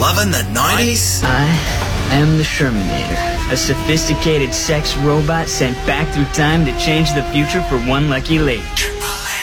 loving the 90s? I am the Shermanator, a sophisticated sex robot sent back through time to change the future for one lucky lady.